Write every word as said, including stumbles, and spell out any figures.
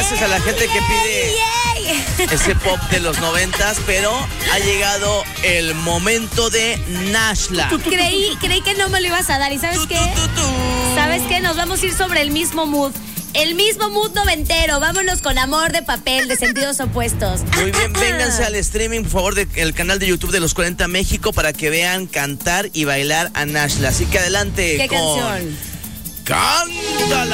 Gracias a la gente que pide ese pop de los noventas, pero ha llegado el momento de Nashla. Creí, creí que no me lo ibas a dar. ¿Y sabes qué? ¿Sabes qué? Nos vamos a ir sobre el mismo mood. El mismo mood noventero. Vámonos con Amor de Papel, de Sentidos Opuestos. Muy bien, vénganse al streaming, por favor, del canal de YouTube de Los cuarenta México para que vean cantar y bailar a Nashla. Así que adelante. ¿Qué con... canción? ¡Cántala!